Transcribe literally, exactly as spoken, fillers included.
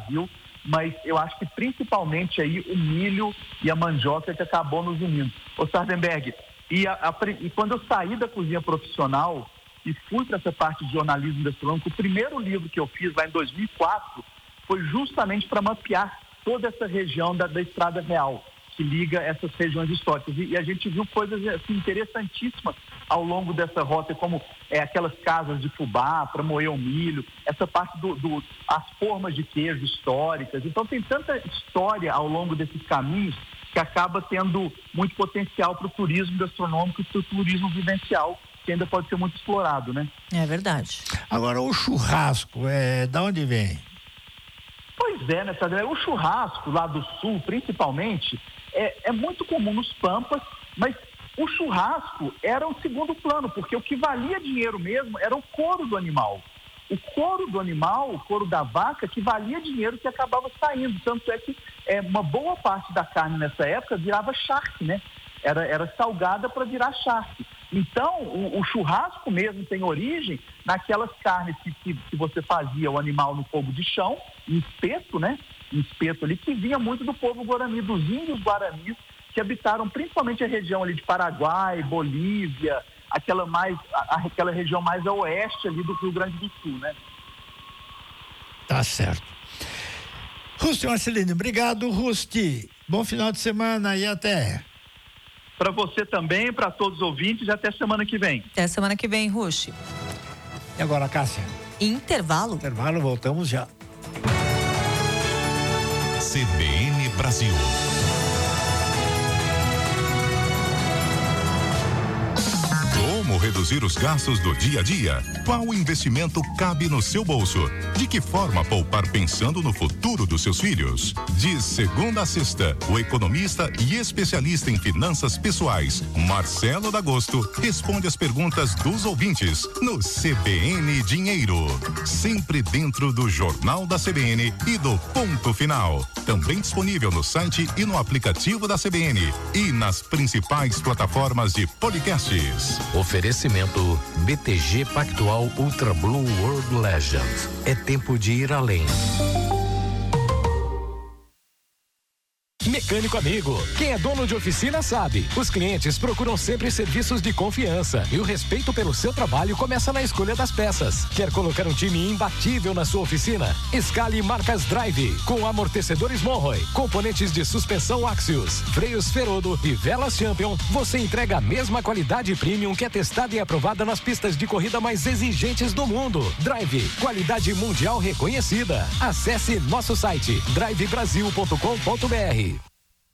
Brasil, mas eu acho que principalmente aí o milho e a mandioca que acabou nos unindo. Ô Sardenberg, e, a, a, e quando eu saí da cozinha profissional e fui para essa parte de jornalismo gastronômico, o primeiro livro que eu fiz lá em dois mil e quatro foi justamente para mapear toda essa região da, da Estrada Real, que liga essas regiões históricas. E, e a gente viu coisas assim, interessantíssimas ao longo dessa rota, como é, aquelas casas de fubá para moer o milho, essa parte do, do as formas de queijo históricas. Então tem tanta história ao longo desses caminhos que acaba tendo muito potencial para o turismo gastronômico e para o turismo vivencial, que ainda pode ser muito explorado, né? É verdade. Agora, o churrasco, é, da onde vem? Pois é, né, Sadé? O churrasco lá do sul, principalmente, é, é muito comum nos Pampas, mas o churrasco era um segundo plano, porque o que valia dinheiro mesmo era o couro do animal. O couro do animal, o couro da vaca, que valia dinheiro, que acabava saindo. Tanto é que é, uma boa parte da carne nessa época virava charque, né? Era, era salgada para virar charque. Então, o, o churrasco mesmo tem origem naquelas carnes que, que, que você fazia o animal no fogo de chão, em espeto, né? Em espeto ali, que vinha muito do povo guarani, dos índios guaranis, que habitaram principalmente a região ali de Paraguai, Bolívia, aquela, mais, a, aquela região mais a oeste ali do Rio Grande do Sul, né? Tá certo. Rusti Marcelino, obrigado, Rusti. Bom final de semana e até. Para você também, para todos os ouvintes, e até semana que vem. Até semana que vem, Rusti. E agora, Cássia? Intervalo. Intervalo, voltamos já. C B N Brasil. Como reduzir os gastos do dia a dia? Qual investimento cabe no seu bolso? De que forma poupar pensando no futuro dos seus filhos? De segunda a sexta, o economista e especialista em finanças pessoais, Marcelo D'Agosto, responde as perguntas dos ouvintes no C B N Dinheiro. Sempre dentro do Jornal da C B N e do Ponto Final. Também disponível no site e no aplicativo da C B N e nas principais plataformas de podcasts. Oferecimento B T G Pactual Ultra Blue World Legend. É tempo de ir além. Mecânico amigo, quem é dono de oficina sabe, os clientes procuram sempre serviços de confiança e o respeito pelo seu trabalho começa na escolha das peças. Quer colocar um time imbatível na sua oficina? Escale marcas Drive, com amortecedores Monroe, componentes de suspensão Axios, freios Ferodo e velas Champion. Você entrega a mesma qualidade premium que é testada e aprovada nas pistas de corrida mais exigentes do mundo. Drive, qualidade mundial reconhecida. Acesse nosso site drive brasil ponto com ponto br.